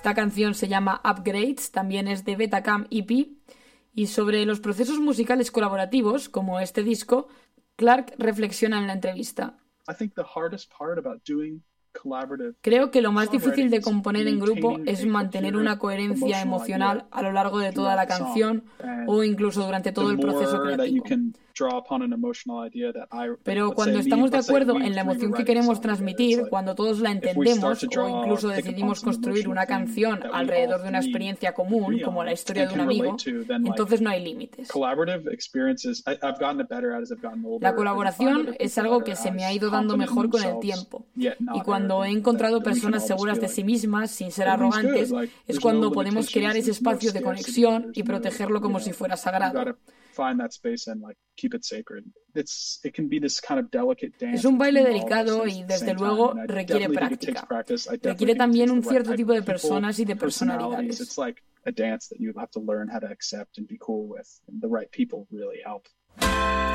Esta canción se llama Upgrades, también es de Betacam EP, y sobre los procesos musicales colaborativos, como este disco, Clark reflexiona en la entrevista. Creo que lo más difícil de componer en grupo es mantener una coherencia emocional a lo largo de toda la canción o incluso durante todo el proceso creativo. Pero cuando estamos de acuerdo en la emoción que queremos transmitir, cuando todos la entendemos o incluso decidimos construir una canción alrededor de una experiencia común, como la historia de un amigo, entonces no hay límites. La colaboración es algo que se me ha ido dando mejor con el tiempo. Y cuando he encontrado personas seguras de sí mismas, sin ser arrogantes, es cuando podemos crear ese espacio de conexión y protegerlo como si fuera sagrado. Es un baile delicado y, desde luego, requiere práctica. Requiere también un cierto tipo de personas y de personalidades.